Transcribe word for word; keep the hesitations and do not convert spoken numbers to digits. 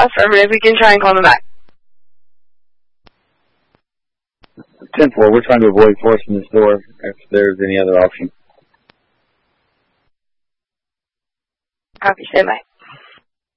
Affirmative. We can try and call them back. ten four, we're trying to avoid forcing this door if there's any other option. Copy. Stand by.